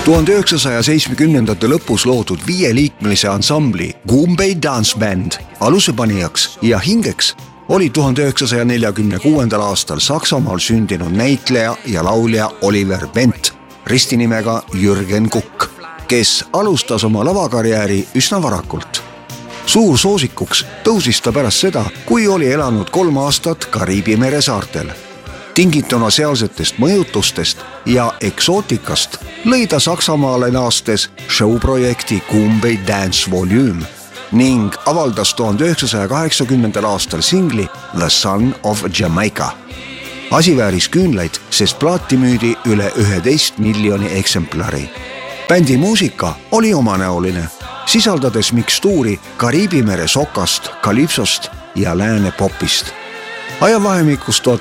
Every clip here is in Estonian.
1970. lõpus loodud 5-liikmelise ansambli Goombay Dance Band alusepanijaks ja hingeks oli 1946. aastal Saksamaal sündinud näitleja ja laulja Oliver Bent ristinimega Jürgen Kukk, kes alustas oma lavakarjääri üsna varakult. Suur soosikuks tõusis ta pärast seda, kui oli elanud 3 aastat Kariibi mere saartel. Tingituna sealsetest mõjutustest ja eksootikast lõi ta Saksamaale naastes showprojekti Goombay Dance Volume ning avaldas 1980. aastal singli The Son of Jamaica. Asi vääris küünlaid, sest plaati müüdi üle 11 miljoni eksemplari. Bändi muusika oli omanäoline, sisaldades mikstuuri Kariibi mere sokast, kalipsost ja lääne popist. Ajavahemikus 1979-1985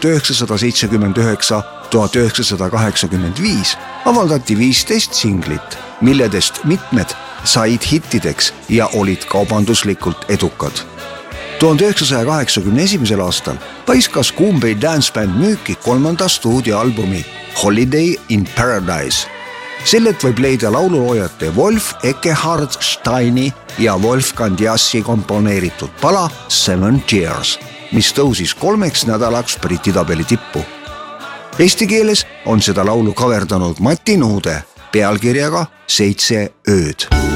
avaldati 15 singlit, milledest mitmed said hittideks ja olid kaubanduslikult edukad. 1981. aastal paiskas Goombay Dance Band müüki 3. stuudioalbumi Holiday in Paradise. Sellelt võib leida laululoojate Wolf Eckehard Steini ja Wolfgang Jassi komponeeritud pala 7 Years, mis tõusis 3 nädalaks Briti tabeli tippu. Eesti keeles on seda laulu kaverdanud Mati Nuude pealkirjaga 7 ööd.